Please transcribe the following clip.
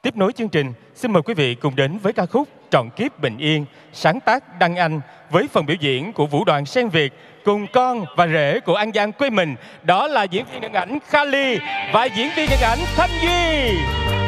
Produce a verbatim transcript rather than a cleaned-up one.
Tiếp nối chương trình, xin mời quý vị cùng đến với ca khúc Trọn kiếp bình yên, sáng tác Đăng Anh với phần biểu diễn của Vũ đoàn Sen Việt cùng con và rể của An Giang quê mình, đó là diễn viên điện ảnh Kha Ly và diễn viên điện ảnh Thanh Duy.